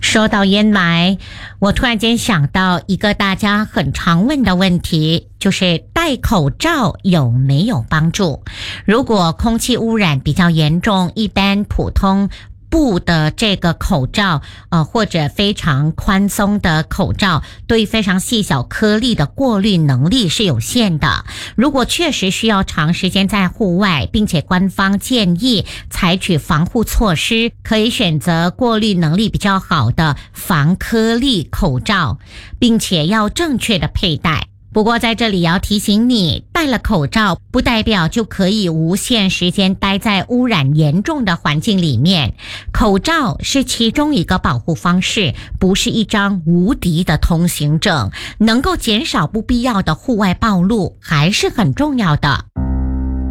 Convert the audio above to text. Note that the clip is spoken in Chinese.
说到烟霾，我突然间想到一个大家很常问的问题，就是戴口罩有没有帮助？如果空气污染比较严重，一般普通布的这个口罩或者非常宽松的口罩，对非常细小颗粒的过滤能力是有限的。如果确实需要长时间在户外，并且官方建议采取防护措施，可以选择过滤能力比较好的防颗粒口罩，并且要正确的佩戴。不过在这里要提醒你，戴了口罩不代表就可以无限时间待在污染严重的环境里面。口罩是其中一个保护方式，不是一张无敌的通行证，能够减少不必要的户外暴露还是很重要的。